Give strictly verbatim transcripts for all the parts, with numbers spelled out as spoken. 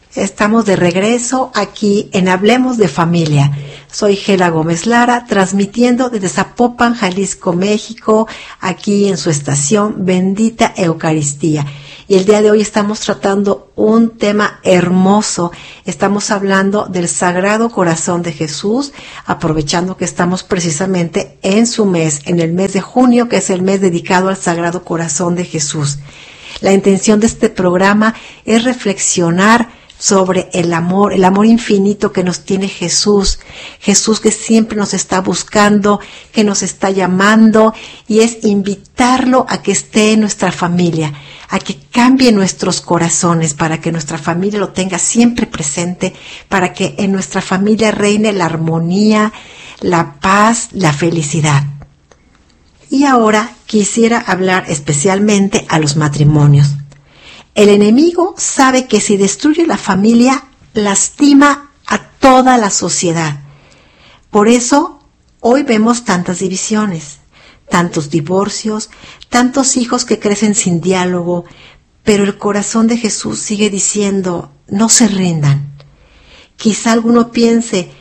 Estamos de regreso aquí en Hablemos de Familia. Soy Gela Gómez Lara, transmitiendo desde Zapopan, Jalisco, México, aquí en su estación Bendita Eucaristía. Y el día de hoy estamos tratando un tema hermoso. Estamos hablando del Sagrado Corazón de Jesús, aprovechando que estamos precisamente en su mes, en el mes de junio, que es el mes dedicado al Sagrado Corazón de Jesús. La intención de este programa es reflexionar sobre el amor, el amor infinito que nos tiene Jesús, Jesús que siempre nos está buscando, que nos está llamando, y es invitarlo a que esté en nuestra familia, a que cambie nuestros corazones para que nuestra familia lo tenga siempre presente, para que en nuestra familia reine la armonía, la paz, la felicidad. Y ahora quisiera hablar especialmente a los matrimonios. El enemigo sabe que si destruye la familia, lastima a toda la sociedad. Por eso, hoy vemos tantas divisiones, tantos divorcios, tantos hijos que crecen sin diálogo, pero el corazón de Jesús sigue diciendo, no se rindan. Quizá alguno piense,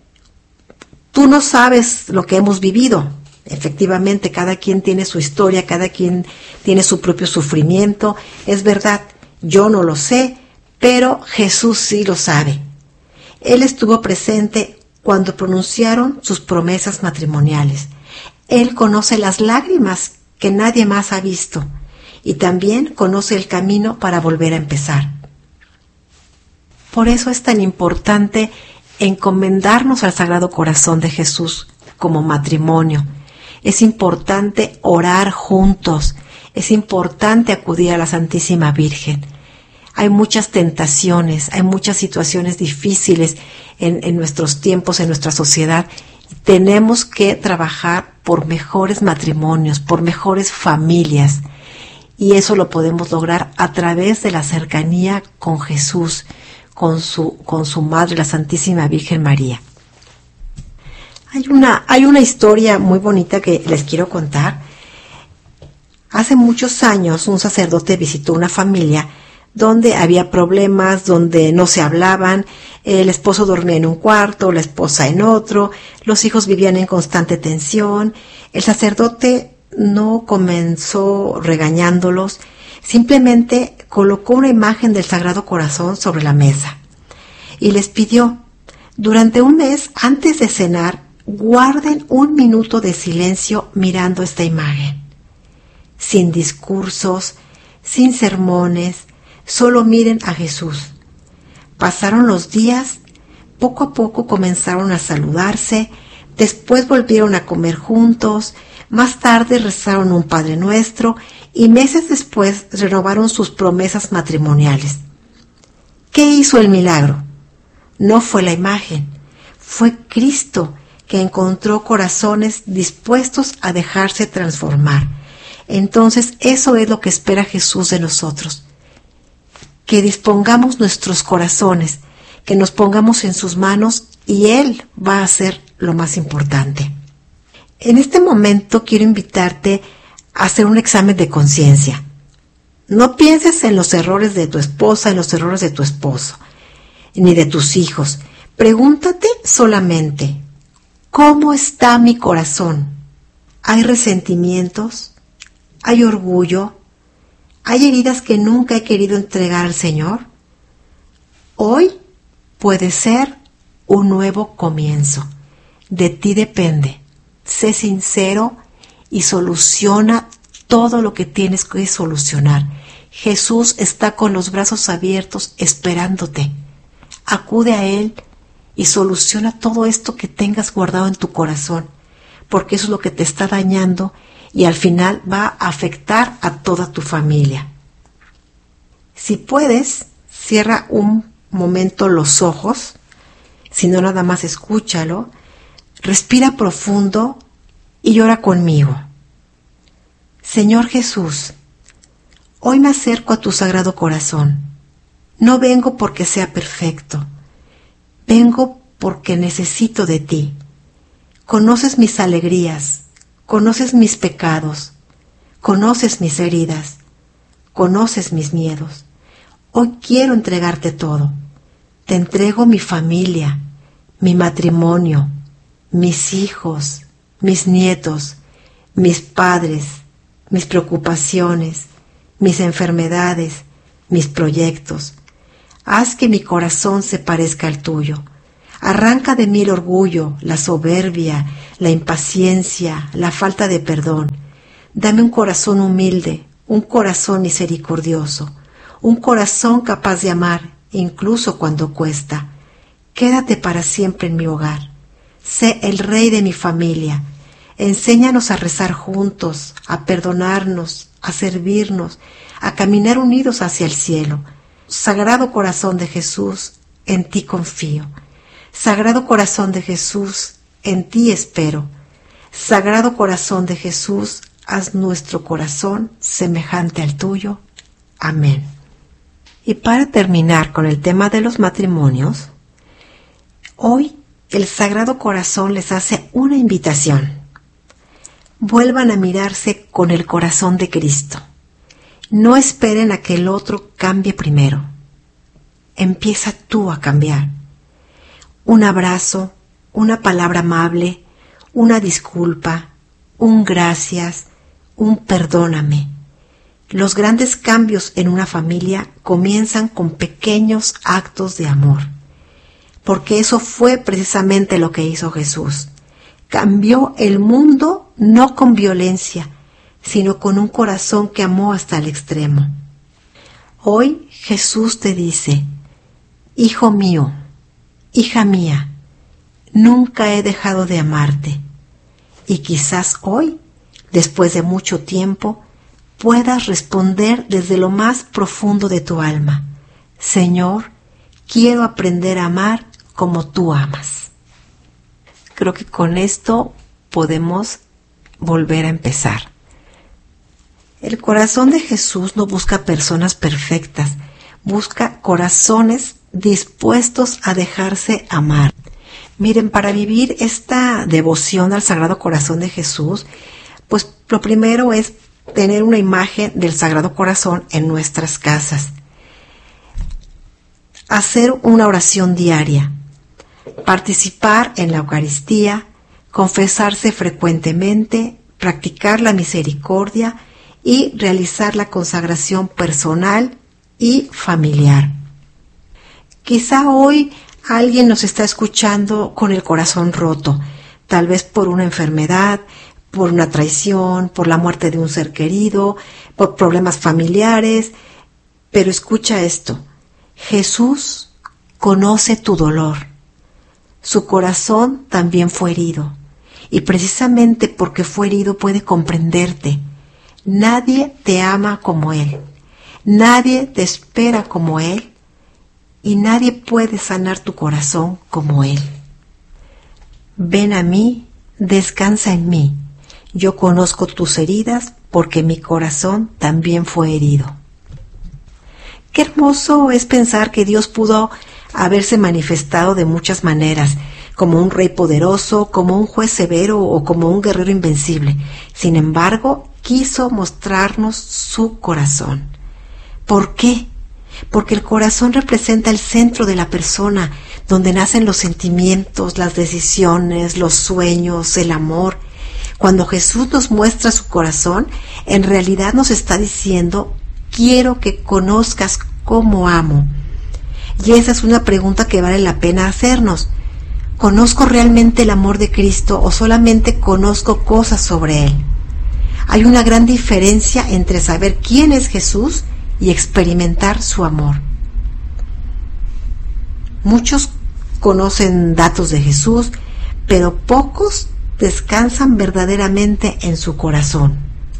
tú no sabes lo que hemos vivido. Efectivamente, cada quien tiene su historia, cada quien tiene su propio sufrimiento. Es verdad, yo no lo sé, pero Jesús sí lo sabe. Él estuvo presente cuando pronunciaron sus promesas matrimoniales. Él conoce las lágrimas que nadie más ha visto y también conoce el camino para volver a empezar. Por eso es tan importante encomendarnos al Sagrado Corazón de Jesús como matrimonio. Es importante orar juntos, es importante acudir a la Santísima Virgen. Hay muchas tentaciones, hay muchas situaciones difíciles en, en nuestros tiempos, en nuestra sociedad. Tenemos que trabajar por mejores matrimonios, por mejores familias. Y eso lo podemos lograr a través de la cercanía con Jesús, con su, con su Madre, la Santísima Virgen María. Hay una, hay una historia muy bonita que les quiero contar. Hace muchos años un sacerdote visitó una familia donde había problemas, donde no se hablaban, el esposo dormía en un cuarto, la esposa en otro, los hijos vivían en constante tensión. El sacerdote no comenzó regañándolos, simplemente colocó una imagen del Sagrado Corazón sobre la mesa y les pidió, durante un mes antes de cenar, guarden un minuto de silencio mirando esta imagen. Sin discursos, sin sermones, solo miren a Jesús. Pasaron los días, poco a poco comenzaron a saludarse, después volvieron a comer juntos, más tarde rezaron un Padre Nuestro y meses después renovaron sus promesas matrimoniales. ¿Qué hizo el milagro? No fue la imagen, fue Cristo, que encontró corazones dispuestos a dejarse transformar. Entonces, eso es lo que espera Jesús de nosotros. Que dispongamos nuestros corazones, que nos pongamos en sus manos y Él va a hacer lo más importante. En este momento quiero invitarte a hacer un examen de conciencia. No pienses en los errores de tu esposa, en los errores de tu esposo, ni de tus hijos. Pregúntate solamente, ¿cómo está mi corazón? ¿Hay resentimientos? ¿Hay orgullo? ¿Hay heridas que nunca he querido entregar al Señor? Hoy puede ser un nuevo comienzo. De ti depende. Sé sincero y soluciona todo lo que tienes que solucionar. Jesús está con los brazos abiertos esperándote. Acude a Él y soluciona todo esto que tengas guardado en tu corazón, porque eso es lo que te está dañando y al final va a afectar a toda tu familia. Si puedes, cierra un momento los ojos, si no nada más escúchalo, respira profundo y ora conmigo. Señor Jesús, hoy me acerco a tu Sagrado Corazón. No vengo porque sea perfecto. Vengo porque necesito de ti. Conoces mis alegrías, conoces mis pecados, conoces mis heridas, conoces mis miedos. Hoy quiero entregarte todo. te entrego mi familia, mi matrimonio, mis hijos, mis nietos, mis padres, mis preocupaciones, mis enfermedades, mis proyectos. Haz que mi corazón se parezca al tuyo. Arranca de mí el orgullo, la soberbia, la impaciencia, la falta de perdón. Dame un corazón humilde, un corazón misericordioso, un corazón capaz de amar, incluso cuando cuesta. Quédate para siempre en mi hogar. Sé el rey de mi familia. Enséñanos a rezar juntos, a perdonarnos, a servirnos, a caminar unidos hacia el cielo. Sagrado corazón de Jesús, en ti confío. Sagrado corazón de Jesús, en ti espero. Sagrado corazón de Jesús, haz nuestro corazón semejante al tuyo. Amén. Y para terminar con el tema de los matrimonios, hoy el Sagrado Corazón les hace una invitación. Vuelvan a mirarse con el corazón de Cristo. No esperen a que el otro cambie primero. Empieza tú a cambiar. Un abrazo, una palabra amable, una disculpa, un gracias, un perdóname. Los grandes cambios en una familia comienzan con pequeños actos de amor, porque eso fue precisamente lo que hizo Jesús. Cambió el mundo no con violencia, sino con un corazón que amó hasta el extremo. Hoy Jesús te dice: hijo mío, hija mía, nunca he dejado de amarte. Y quizás hoy, después de mucho tiempo, puedas responder desde lo más profundo de tu alma: Señor, quiero aprender a amar como tú amas. Creo que con esto podemos volver a empezar. El corazón de Jesús no busca personas perfectas, busca corazones dispuestos a dejarse amar. Miren, para vivir esta devoción al Sagrado Corazón de Jesús, pues lo primero es tener una imagen del Sagrado Corazón en nuestras casas. Hacer una oración diaria, participar en la Eucaristía, confesarse frecuentemente, practicar la misericordia y realizar la consagración personal y familiar. Quizá hoy alguien nos está escuchando con el corazón roto, tal vez por una enfermedad, por una traición, por la muerte de un ser querido, por problemas familiares. Pero escucha esto: Jesús conoce tu dolor. Su corazón también fue herido, y precisamente porque fue herido puede comprenderte. Nadie te ama como Él, nadie te espera como Él, y nadie puede sanar tu corazón como Él. Ven a mí, descansa en mí. Yo conozco tus heridas porque mi corazón también fue herido. Qué hermoso es pensar que Dios pudo haberse manifestado de muchas maneras, como un rey poderoso, como un juez severo o como un guerrero invencible. Sin embargo, quiso mostrarnos su corazón. ¿Por qué? Porque el corazón representa el centro de la persona, donde nacen los sentimientos, las decisiones, los sueños, el amor. Cuando Jesús nos muestra su corazón, en realidad nos está diciendo: quiero que conozcas cómo amo. Y esa es una pregunta que vale la pena hacernos. ¿Conozco realmente el amor de Cristo o solamente conozco cosas sobre Él? Hay una gran diferencia entre saber quién es Jesús y experimentar su amor. Muchos conocen datos de Jesús, pero pocos descansan verdaderamente en su corazón.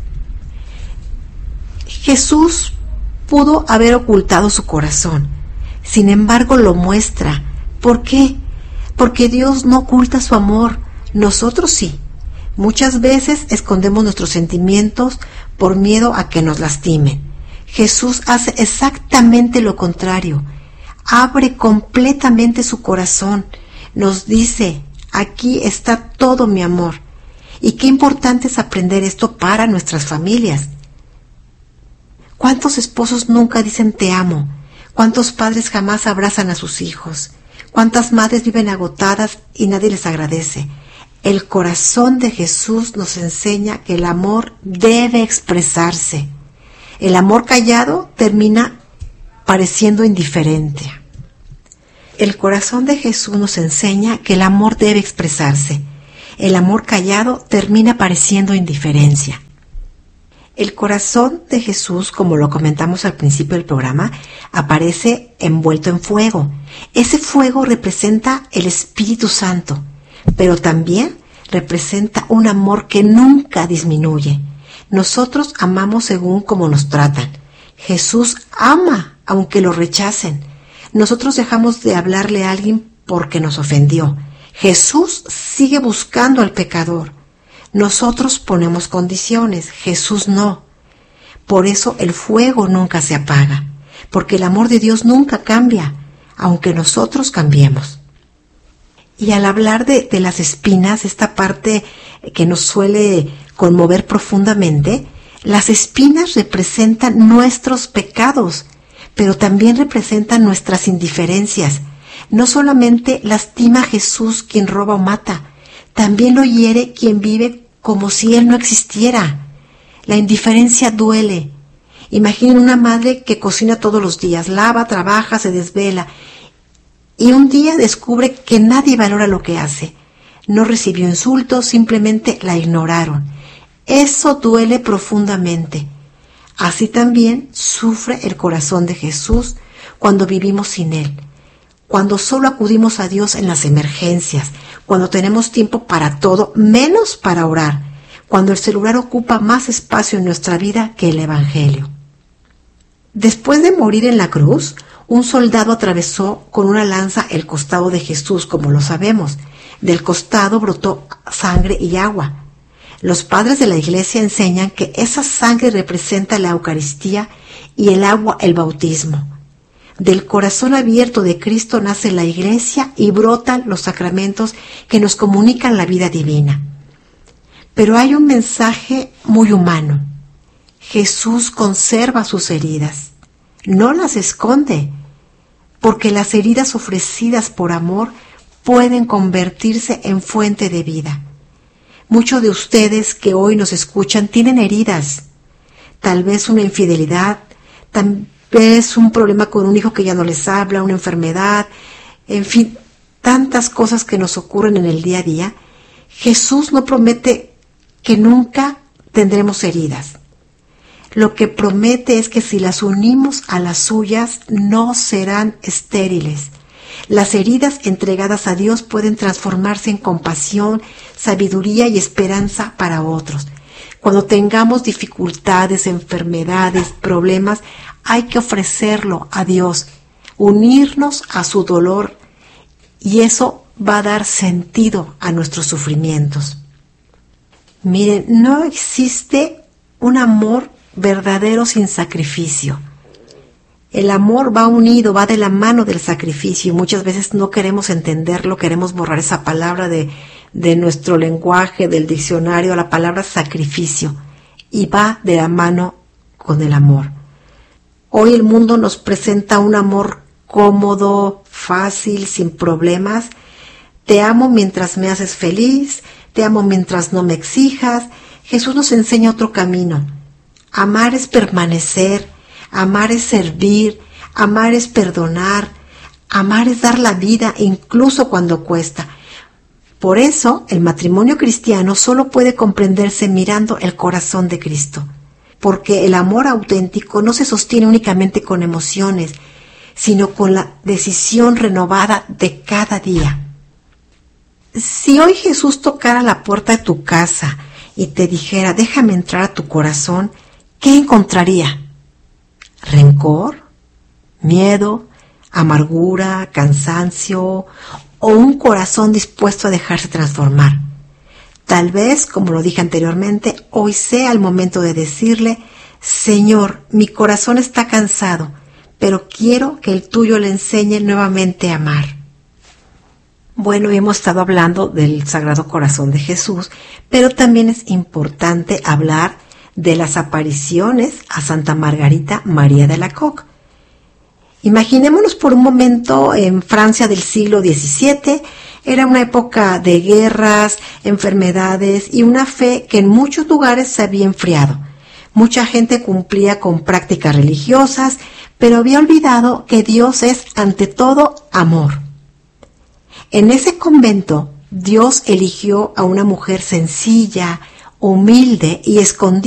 Jesús pudo haber ocultado su corazón, sin embargo lo muestra. ¿Por qué? Porque Dios no oculta su amor, nosotros sí. Muchas veces escondemos nuestros sentimientos por miedo a que nos lastimen. Jesús hace exactamente lo contrario. Abre completamente su corazón. Nos dice: aquí está todo mi amor. Y qué importante es aprender esto para nuestras familias. ¿Cuántos esposos nunca dicen te amo? ¿Cuántos padres jamás abrazan a sus hijos? ¿Cuántas madres viven agotadas y nadie les agradece? El corazón de Jesús nos enseña que el amor debe expresarse. El amor callado termina pareciendo indiferente. El corazón de Jesús nos enseña que el amor debe expresarse. El amor callado termina pareciendo indiferencia. El corazón de Jesús, como lo comentamos al principio del programa, aparece envuelto en fuego. Ese fuego representa el Espíritu Santo, pero también representa un amor que nunca disminuye. Nosotros amamos según como nos tratan. Jesús ama aunque lo rechacen. Nosotros dejamos de hablarle a alguien porque nos ofendió. Jesús sigue buscando al pecador. Nosotros ponemos condiciones, Jesús no. Por eso el fuego nunca se apaga, porque el amor de Dios nunca cambia, aunque nosotros cambiemos. Y al hablar de, de las espinas, esta parte que nos suele conmover profundamente, las espinas representan nuestros pecados, pero también representan nuestras indiferencias. No solamente lastima a Jesús quien roba o mata, también lo hiere quien vive como si Él no existiera. La indiferencia duele. Imaginen una madre que cocina todos los días, lava, trabaja, se desvela, y un día descubre que nadie valora lo que hace. No recibió insultos, simplemente la ignoraron. Eso duele profundamente. Así también sufre el corazón de Jesús cuando vivimos sin Él, cuando solo acudimos a Dios en las emergencias, cuando tenemos tiempo para todo, menos para orar, cuando el celular ocupa más espacio en nuestra vida que el Evangelio. Después de morir en la cruz, un soldado atravesó con una lanza el costado de Jesús, como lo sabemos. Del costado brotó sangre y agua. Los padres de la Iglesia enseñan que esa sangre representa la Eucaristía y el agua el bautismo. Del corazón abierto de Cristo nace la Iglesia y brotan los sacramentos que nos comunican la vida divina. Pero hay un mensaje muy humano. Jesús conserva sus heridas, no las esconde, porque las heridas ofrecidas por amor pueden convertirse en fuente de vida. Muchos de ustedes que hoy nos escuchan tienen heridas, tal vez una infidelidad, tal vez un problema con un hijo que ya no les habla, una enfermedad, en fin, tantas cosas que nos ocurren en el día a día. Jesús no promete que nunca tendremos heridas. Lo que promete es que si las unimos a las suyas, no serán estériles. Las heridas entregadas a Dios pueden transformarse en compasión, sabiduría y esperanza para otros. Cuando tengamos dificultades, enfermedades, problemas, hay que ofrecerlo a Dios, unirnos a su dolor, y eso va a dar sentido a nuestros sufrimientos. Miren, no existe un amor verdadero sin sacrificio. El amor va unido, va de la mano del sacrificio, y muchas veces no queremos entenderlo, queremos borrar esa palabra de, de nuestro lenguaje, del diccionario, la palabra sacrificio, y va de la mano con el amor. Hoy el mundo nos presenta un amor cómodo, fácil, sin problemas. Te amo mientras me haces feliz, te amo mientras no me exijas. Jesús nos enseña otro camino. Amar es permanecer, amar es servir, amar es perdonar, amar es dar la vida incluso cuando cuesta. Por eso el matrimonio cristiano solo puede comprenderse mirando el corazón de Cristo, porque el amor auténtico no se sostiene únicamente con emociones, sino con la decisión renovada de cada día. Si hoy Jesús tocara la puerta de tu casa y te dijera, déjame entrar a tu corazón, ¿qué encontraría? ¿Rencor? ¿Miedo? ¿Amargura? ¿Cansancio? ¿O un corazón dispuesto a dejarse transformar? Tal vez, como lo dije anteriormente, hoy sea el momento de decirle, Señor, mi corazón está cansado, pero quiero que el tuyo le enseñe nuevamente a amar. Bueno, hemos estado hablando del Sagrado Corazón de Jesús, pero también es importante hablar de las apariciones a Santa Margarita María de Alacoque. Imaginémonos por un momento en Francia del siglo diecisiete. Era una época de guerras, enfermedades y una fe que en muchos lugares se había enfriado. Mucha gente cumplía con prácticas religiosas, pero había olvidado que Dios es ante todo amor. En ese convento, Dios eligió a una mujer sencilla, humilde y escondida